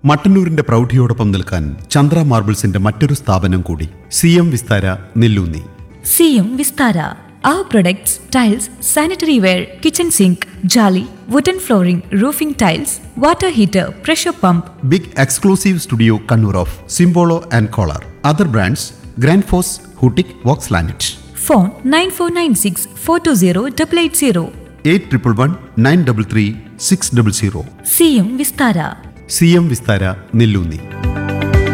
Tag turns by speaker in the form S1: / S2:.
S1: മട്ടന്നൂരിന്റെ പ്രൗഢിയോടൊപ്പം നിൽക്കാൻ ചന്ദ്ര മാർബിൾസിന്റെ മറ്റൊരു സ്ഥാപനം കൂടി, CM Vistara Nelloonni.
S2: CM Vistara. Our products, tiles, sanitary ware, kitchen sink, jolly, wooden flooring, roofing tiles, water heater, pressure pump.
S1: Big exclusive studio Kannur of സിംബോളോ and collar. Other brands grand FOSS, ഹൂട്ടിക്, Woakes ലാനറ്റ്.
S2: Phone 9496 420 880.
S1: 8111 933 600.
S2: CM Vistara.
S1: CM Vistara Nelloonni.